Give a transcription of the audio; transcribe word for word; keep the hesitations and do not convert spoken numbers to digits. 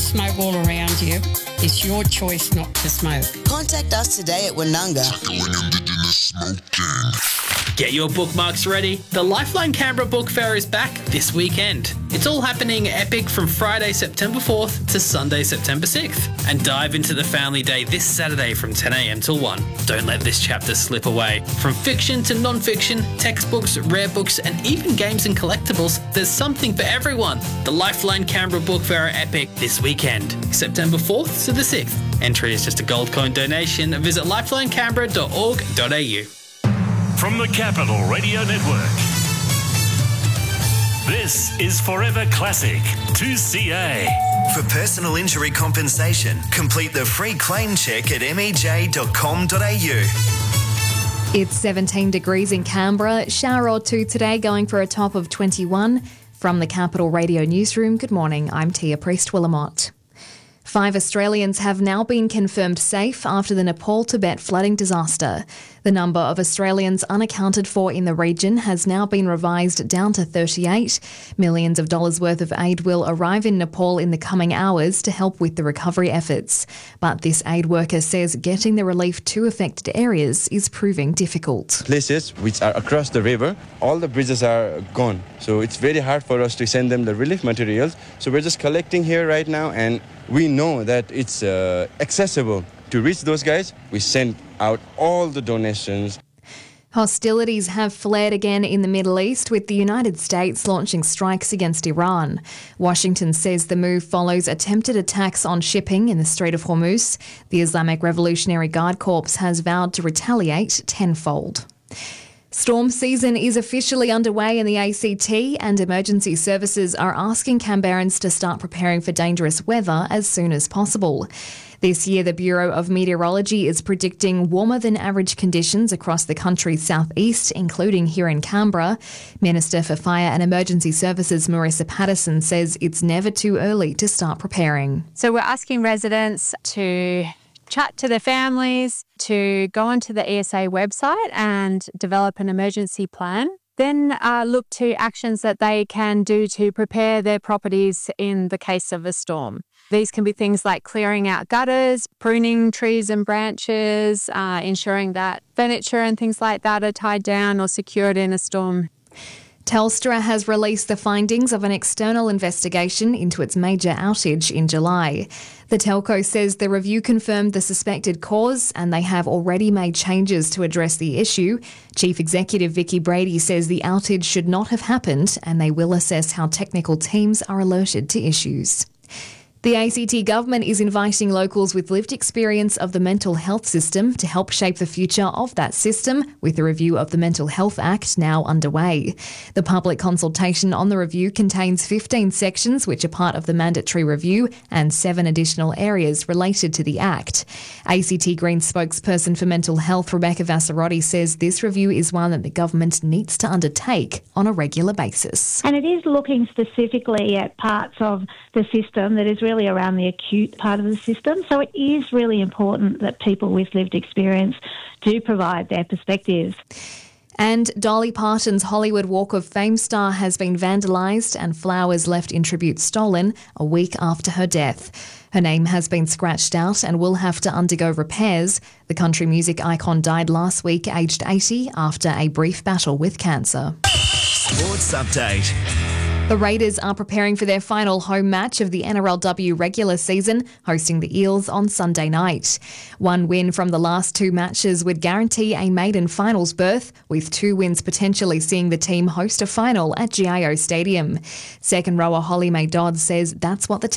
smoke all around you, it's your choice not to smoke. Contact us today at Woonunga. Get your bookmarks ready. The Lifeline Canberra Book Fair is back this weekend. It's all happening epic from Friday, September fourth to Sunday, September sixth. And dive into the Family Day this Saturday from ten a.m. till one. Don't let this chapter slip away. From fiction to non-fiction, textbooks, rare books, and even games and collectibles, there's something for everyone. The Lifeline Canberra Book Fair are epic this weekend, September fourth to the sixth. Entry is just a gold coin donation. Visit lifeline canberra dot org dot a u. From the Capital Radio Network, this is Forever Classic two C A. For personal injury compensation, complete the free claim check at m e j dot com dot a u. It's seventeen degrees in Canberra, shower or two today, going for a top of twenty-one. From the Capital Radio Newsroom, good morning, I'm Tia Priest-Willamott. Five Australians have now been confirmed safe after the Nepal-Tibet flooding disaster. The number of Australians unaccounted for in the region has now been revised down to thirty-eight. Millions of dollars worth of aid will arrive in Nepal in the coming hours to help with the recovery efforts. But this aid worker says getting the relief to affected areas is proving difficult. Places which are across the river, all the bridges are gone. So it's very hard for us to send them the relief materials. So we're just collecting here right now, and we know that it's uh, accessible to reach those guys. We send out all the donations. Hostilities have flared again in the Middle East, with the United States launching strikes against Iran. Washington says the move follows attempted attacks on shipping in the Strait of Hormuz. The Islamic Revolutionary Guard Corps has vowed to retaliate tenfold. Storm season is officially underway in the A C T, and emergency services are asking Canberrans to start preparing for dangerous weather as soon as possible. This year, the Bureau of Meteorology is predicting warmer than average conditions across the country's southeast, including here in Canberra. Minister for Fire and Emergency Services, Marissa Patterson, says it's never too early to start preparing. So we're asking residents to chat to their families, to go onto the E S A website and develop an emergency plan. Then uh, look to actions that they can do to prepare their properties in the case of a storm. These can be things like clearing out gutters, pruning trees and branches, uh, ensuring that furniture and things like that are tied down or secured in a storm. Telstra has released the findings of an external investigation into its major outage in July. The telco says the review confirmed the suspected cause, and they have already made changes to address the issue. Chief Executive Vicky Brady says the outage should not have happened, and they will assess how technical teams are alerted to issues. The A C T government is inviting locals with lived experience of the mental health system to help shape the future of that system, with the review of the Mental Health Act now underway. The public consultation on the review contains fifteen sections which are part of the mandatory review and seven additional areas related to the Act. A C T Greens spokesperson for mental health, Rebecca Vassarotti, says this review is one that the government needs to undertake on a regular basis. And it is looking specifically at parts of the system that is really around the acute part of the system. So it is really important that people with lived experience do provide their perspectives. And Dolly Parton's Hollywood Walk of Fame star has been vandalised and flowers left in tribute stolen a week after her death. Her name has been scratched out and will have to undergo repairs. The country music icon died last week, aged eighty, after a brief battle with cancer. Sports Update. The Raiders are preparing for their final home match of the N R L W regular season, hosting the Eels on Sunday night. One win from the last two matches would guarantee a maiden finals berth, with two wins potentially seeing the team host a final at G I O Stadium. Second rower Holly May Dodd says that's what the